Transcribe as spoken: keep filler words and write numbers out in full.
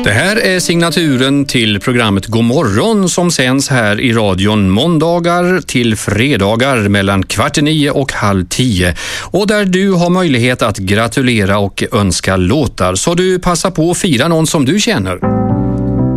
Det här är signaturen till programmet God morgon som sänds här i radion måndagar till fredagar mellan kvart i nio och halv tio. Och där du har möjlighet att gratulera och önska låtar, så du passar på att fira någon som du känner.